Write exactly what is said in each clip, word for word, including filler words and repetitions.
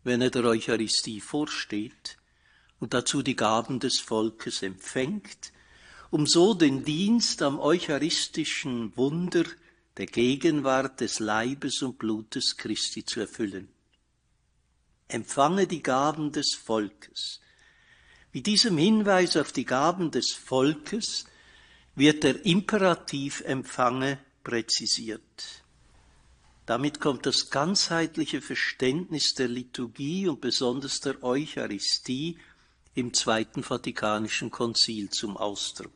wenn er der Eucharistie vorsteht und dazu die Gaben des Volkes empfängt, um so den Dienst am eucharistischen Wunder der Gegenwart des Leibes und Blutes Christi zu erfüllen. Empfange die Gaben des Volkes. Mit diesem Hinweis auf die Gaben des Volkes wird der Imperativ empfange präzisiert. Damit kommt das ganzheitliche Verständnis der Liturgie und besonders der Eucharistie im Zweiten Vatikanischen Konzil zum Ausdruck.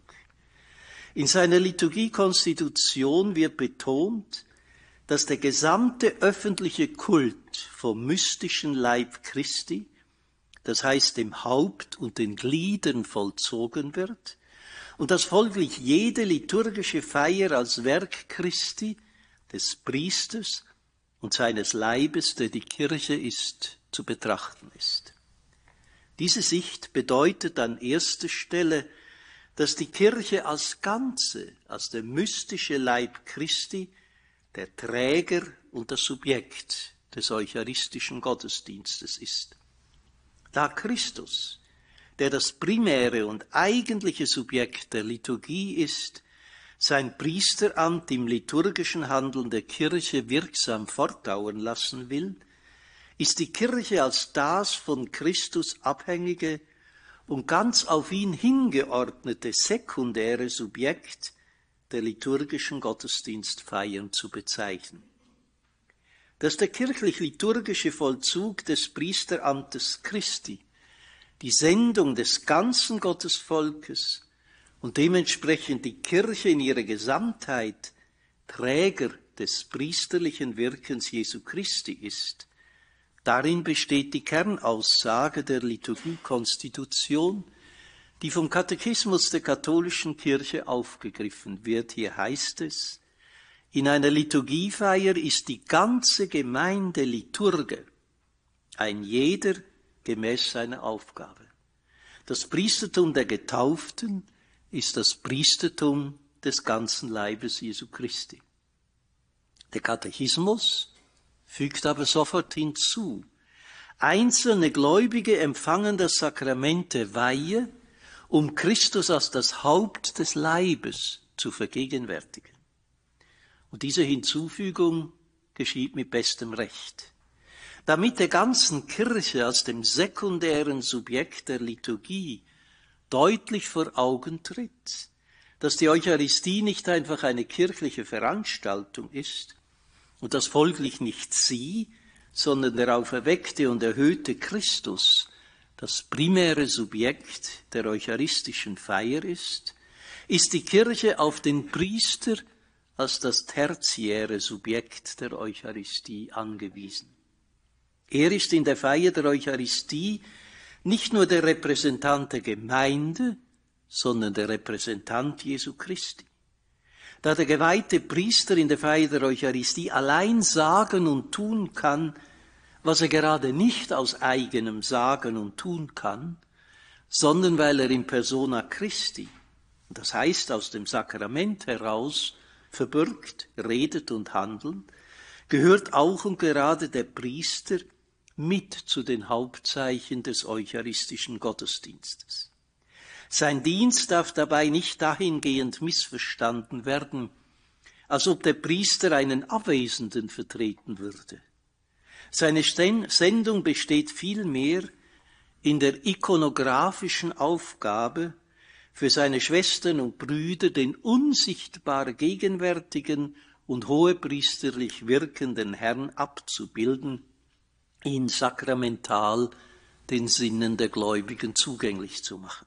In seiner Liturgiekonstitution wird betont, dass der gesamte öffentliche Kult vom mystischen Leib Christi, das heißt dem Haupt und den Gliedern, vollzogen wird und dass folglich jede liturgische Feier als Werk Christi, des Priesters und seines Leibes, der die Kirche ist, zu betrachten ist. Diese Sicht bedeutet an erster Stelle, dass die Kirche als Ganze, als der mystische Leib Christi, der Träger und das Subjekt des eucharistischen Gottesdienstes ist. Da Christus, der das primäre und eigentliche Subjekt der Liturgie ist, sein Priesteramt im liturgischen Handeln der Kirche wirksam fortdauern lassen will, ist die Kirche als das von Christus abhängige und ganz auf ihn hingeordnete sekundäre Subjekt der liturgischen Gottesdienstfeiern zu bezeichnen. Dass der kirchlich-liturgische Vollzug des Priesteramtes Christi, die Sendung des ganzen Gottesvolkes und dementsprechend die Kirche in ihrer Gesamtheit Träger des priesterlichen Wirkens Jesu Christi ist, darin besteht die Kernaussage der Liturgiekonstitution, die vom Katechismus der katholischen Kirche aufgegriffen wird. Hier heißt es, in einer Liturgiefeier ist die ganze Gemeinde Liturge, ein jeder gemäß seiner Aufgabe. Das Priestertum der Getauften ist das Priestertum des ganzen Leibes Jesu Christi. Der Katechismus fügt aber sofort hinzu, einzelne Gläubige empfangen das Sakrament der Weihe, um Christus als das Haupt des Leibes zu vergegenwärtigen. Und diese Hinzufügung geschieht mit bestem Recht. Damit der ganzen Kirche als dem sekundären Subjekt der Liturgie deutlich vor Augen tritt, dass die Eucharistie nicht einfach eine kirchliche Veranstaltung ist und dass folglich nicht sie, sondern der auferweckte und erhöhte Christus das primäre Subjekt der eucharistischen Feier ist, ist die Kirche auf den Priester als das tertiäre Subjekt der Eucharistie angewiesen. Er ist in der Feier der Eucharistie nicht nur der Repräsentant der Gemeinde, sondern der Repräsentant Jesu Christi. Da der geweihte Priester in der Feier der Eucharistie allein sagen und tun kann, was er gerade nicht aus eigenem Sagen und Tun kann, sondern weil er in persona Christi, das heißt aus dem Sakrament heraus, verbürgt, redet und handelt, gehört auch und gerade der Priester mit zu den Hauptzeichen des eucharistischen Gottesdienstes. Sein Dienst darf dabei nicht dahingehend missverstanden werden, als ob der Priester einen Abwesenden vertreten würde. Seine Sendung besteht vielmehr in der ikonografischen Aufgabe, für seine Schwestern und Brüder den unsichtbar gegenwärtigen und hohepriesterlich wirkenden Herrn abzubilden, ihn sakramental den Sinnen der Gläubigen zugänglich zu machen.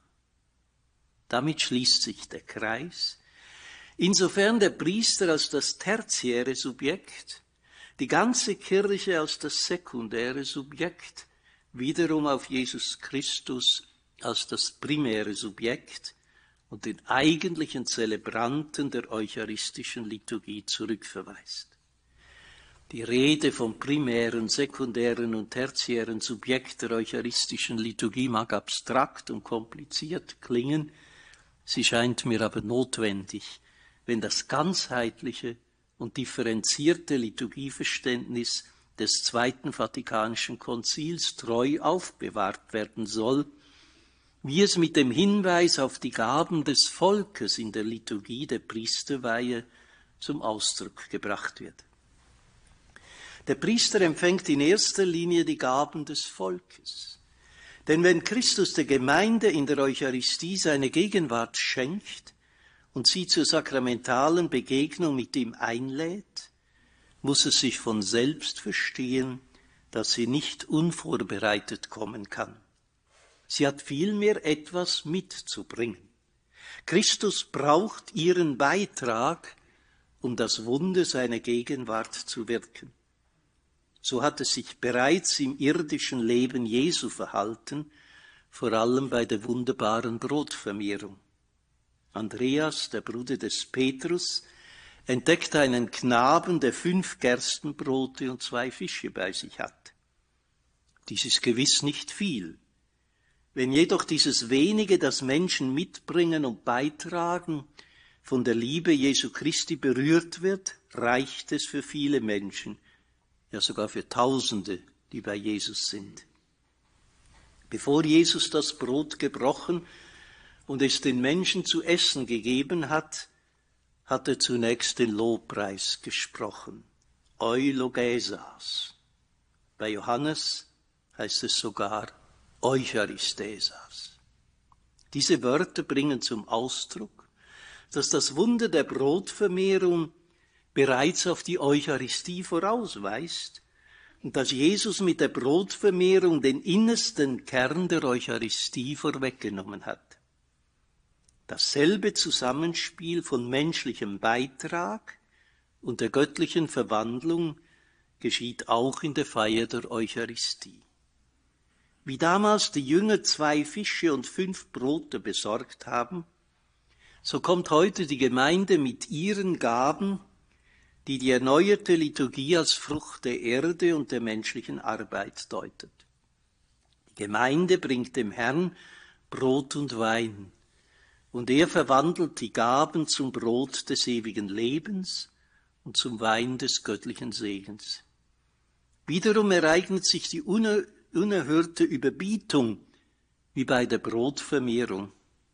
Damit schließt sich der Kreis, insofern der Priester als das tertiäre Subjekt, die ganze Kirche als das sekundäre Subjekt, wiederum auf Jesus Christus als das primäre Subjekt und den eigentlichen Zelebranten der eucharistischen Liturgie zurückverweist. Die Rede vom primären, sekundären und tertiären Subjekt der eucharistischen Liturgie mag abstrakt und kompliziert klingen, sie scheint mir aber notwendig, wenn das ganzheitliche und differenzierte Liturgieverständnis des Zweiten Vatikanischen Konzils treu aufbewahrt werden soll, wie es mit dem Hinweis auf die Gaben des Volkes in der Liturgie der Priesterweihe zum Ausdruck gebracht wird. Der Priester empfängt in erster Linie die Gaben des Volkes. Denn wenn Christus der Gemeinde in der Eucharistie seine Gegenwart schenkt und sie zur sakramentalen Begegnung mit ihm einlädt, muss es sich von selbst verstehen, dass sie nicht unvorbereitet kommen kann. Sie hat vielmehr etwas mitzubringen. Christus braucht ihren Beitrag, um das Wunder seiner Gegenwart zu wirken. So hat es sich bereits im irdischen Leben Jesu verhalten, vor allem bei der wunderbaren Brotvermehrung. Andreas, der Bruder des Petrus, entdeckt einen Knaben, der fünf Gerstenbrote und zwei Fische bei sich hat. Dies ist gewiss nicht viel. Wenn jedoch dieses wenige, das Menschen mitbringen und beitragen, von der Liebe Jesu Christi berührt wird, reicht es für viele Menschen, ja sogar für Tausende, die bei Jesus sind. Bevor Jesus das Brot gebrochen und es den Menschen zu essen gegeben hat, hat er zunächst den Lobpreis gesprochen. Eulogesas. Bei Johannes heißt es sogar Eucharistesas. Diese Wörter bringen zum Ausdruck, dass das Wunder der Brotvermehrung bereits auf die Eucharistie vorausweist und dass Jesus mit der Brotvermehrung den innersten Kern der Eucharistie vorweggenommen hat. Dasselbe Zusammenspiel von menschlichem Beitrag und der göttlichen Verwandlung geschieht auch in der Feier der Eucharistie. Wie damals die Jünger zwei Fische und fünf Brote besorgt haben, so kommt heute die Gemeinde mit ihren Gaben, die die erneuerte Liturgie als Frucht der Erde und der menschlichen Arbeit deutet. Die Gemeinde bringt dem Herrn Brot und Wein, und er verwandelt die Gaben zum Brot des ewigen Lebens und zum Wein des göttlichen Segens. Wiederum ereignet sich die unerhörte Überbietung wie bei der Brotvermehrung.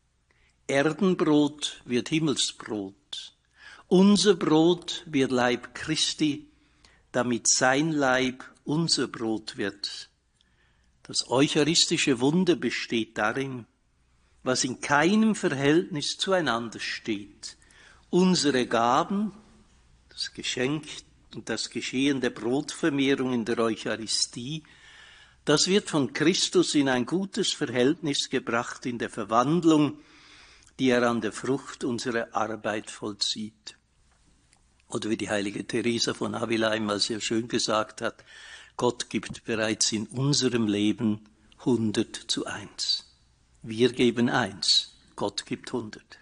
Erdenbrot wird Himmelsbrot. Unser Brot wird Leib Christi, damit sein Leib unser Brot wird. Das eucharistische Wunder besteht darin, was in keinem Verhältnis zueinander steht. Unsere Gaben, das Geschenk und das Geschehen der Brotvermehrung in der Eucharistie, das wird von Christus in ein gutes Verhältnis gebracht in der Verwandlung, die er an der Frucht unserer Arbeit vollzieht. Oder wie die heilige Teresa von Avila einmal sehr schön gesagt hat, Gott gibt bereits in unserem Leben hundert zu eins. Wir geben eins, Gott gibt hundert.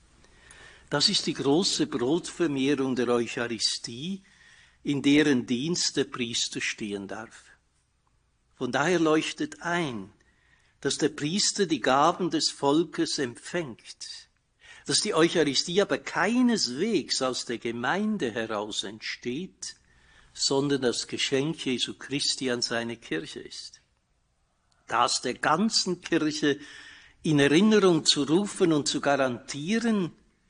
Das ist die große Brotvermehrung der Eucharistie, in deren Dienst der Priester stehen darf. Von daher leuchtet ein, dass der Priester die Gaben des Volkes empfängt, dass die Eucharistie aber keineswegs aus der Gemeinde heraus entsteht, sondern das Geschenk Jesu Christi an seine Kirche ist. Das der ganzen Kirche in Erinnerung zu rufen und zu garantieren,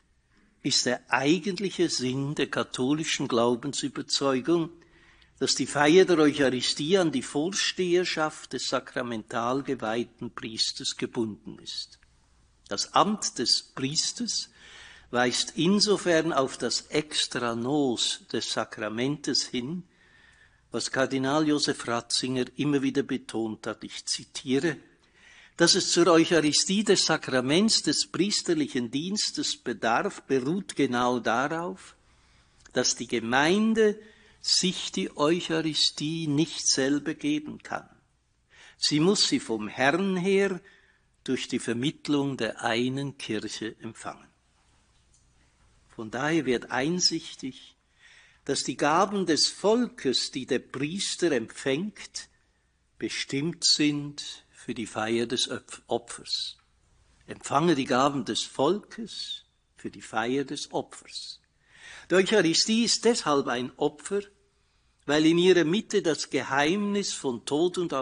ist der eigentliche Sinn der katholischen Glaubensüberzeugung, dass die Feier der Eucharistie an die Vorsteherschaft des sakramental geweihten Priesters gebunden ist. Das Amt des Priesters weist insofern auf das Extra nos des Sakramentes hin, was Kardinal Josef Ratzinger immer wieder betont hat. Ich zitiere: Dass es zur Eucharistie des Sakraments des priesterlichen Dienstes bedarf, beruht genau darauf, dass die Gemeinde sich die Eucharistie nicht selber geben kann. Sie muss sie vom Herrn her durch die Vermittlung der einen Kirche empfangen. Von daher wird einsichtig, dass die Gaben des Volkes, die der Priester empfängt, bestimmt sind für die Feier des Opfers. Empfange die Gaben des Volkes für die Feier des Opfers. Die Eucharistie ist deshalb ein Opfer, weil in ihrer Mitte das Geheimnis von Tod und